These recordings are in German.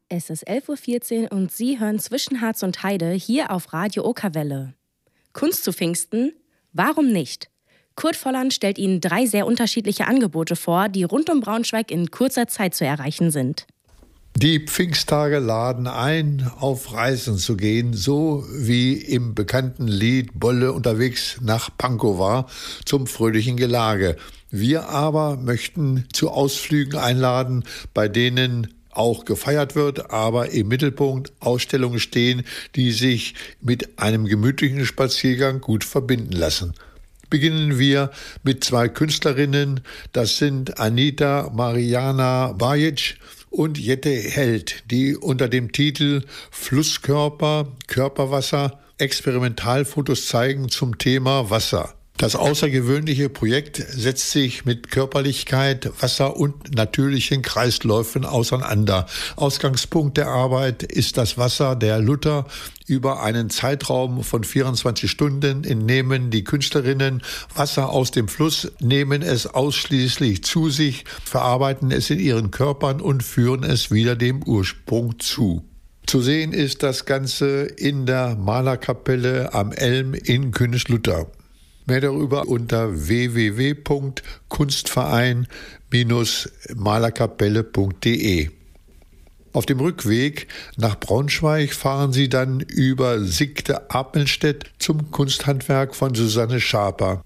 Es ist 11:14 Uhr und Sie hören zwischen Harz und Heide hier auf Radio Okerwelle. Kunst zu Pfingsten? Warum nicht? Kurt Volland stellt Ihnen 3 sehr unterschiedliche Angebote vor, die rund um Braunschweig in kurzer Zeit zu erreichen sind. Die Pfingsttage laden ein, auf Reisen zu gehen, so wie im bekannten Lied Bolle unterwegs nach Pankow war, zum fröhlichen Gelage. Wir aber möchten zu Ausflügen einladen, bei denen auch gefeiert wird, aber im Mittelpunkt Ausstellungen stehen, die sich mit einem gemütlichen Spaziergang gut verbinden lassen. Beginnen wir mit 2 Künstlerinnen, das sind Anita Mariana Bajic und Jette Held, die unter dem Titel Flusskörper, Körperwasser Experimentalfotos zeigen zum Thema Wasser. Das außergewöhnliche Projekt setzt sich mit Körperlichkeit, Wasser und natürlichen Kreisläufen auseinander. Ausgangspunkt der Arbeit ist das Wasser der Luther. Über einen Zeitraum von 24 Stunden entnehmen die Künstlerinnen Wasser aus dem Fluss, nehmen es ausschließlich zu sich, verarbeiten es in ihren Körpern und führen es wieder dem Ursprung zu. Zu sehen ist das Ganze in der Malerkapelle am Elm in Königslutter. Mehr darüber unter www.kunstverein-malerkapelle.de. Auf dem Rückweg nach Braunschweig fahren Sie dann über Siegte-Apelstedt zum Kunsthandwerk von Susanne Schaper.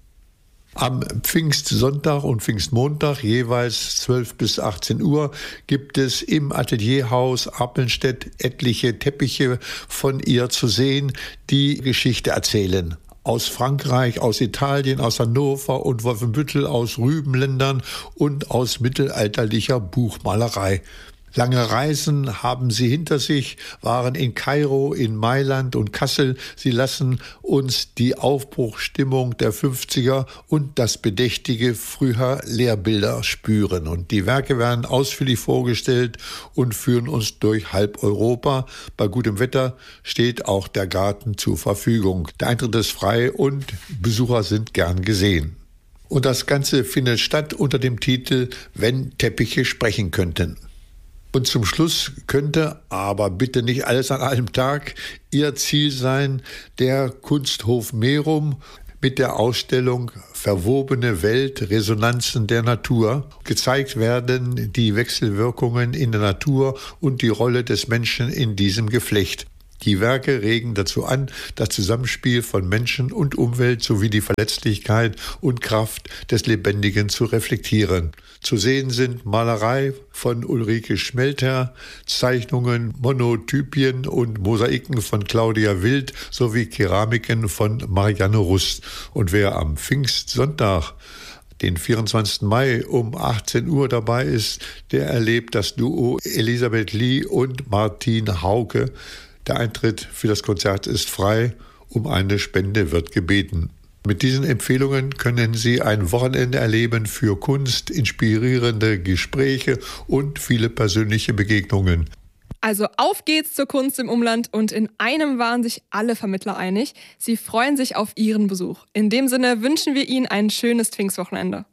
Am Pfingstsonntag und Pfingstmontag, jeweils 12 bis 18 Uhr, gibt es im Atelierhaus Apelstedt etliche Teppiche von ihr zu sehen, die Geschichte erzählen. Aus Frankreich, aus Italien, aus Hannover und Wolfenbüttel, aus Rübenländern und aus mittelalterlicher Buchmalerei. Lange Reisen haben sie hinter sich, waren in Kairo, in Mailand und Kassel. Sie lassen uns die Aufbruchsstimmung der 50er und das bedächtige früher Lehrbilder spüren. Und die Werke werden ausführlich vorgestellt und führen uns durch halb Europa. Bei gutem Wetter steht auch der Garten zur Verfügung. Der Eintritt ist frei und Besucher sind gern gesehen. Und das Ganze findet statt unter dem Titel »Wenn Teppiche sprechen könnten«. Und zum Schluss könnte, aber bitte nicht alles an einem Tag, Ihr Ziel sein, der Kunsthof Merum mit der Ausstellung Verwobene Welt, Resonanzen der Natur. Gezeigt werden die Wechselwirkungen in der Natur und die Rolle des Menschen in diesem Geflecht. Die Werke regen dazu an, das Zusammenspiel von Menschen und Umwelt sowie die Verletzlichkeit und Kraft des Lebendigen zu reflektieren. Zu sehen sind Malerei von Ulrike Schmelter, Zeichnungen, Monotypien und Mosaiken von Claudia Wild sowie Keramiken von Marianne Rust. Und wer am Pfingstsonntag, den 24. Mai um 18 Uhr dabei ist, der erlebt das Duo Elisabeth Lee und Martin Hauke. Der Eintritt für das Konzert ist frei, um eine Spende wird gebeten. Mit diesen Empfehlungen können Sie ein Wochenende erleben für Kunst, inspirierende Gespräche und viele persönliche Begegnungen. Also auf geht's zur Kunst im Umland und in einem waren sich alle Vermittler einig. Sie freuen sich auf Ihren Besuch. In dem Sinne wünschen wir Ihnen ein schönes Pfingstwochenende.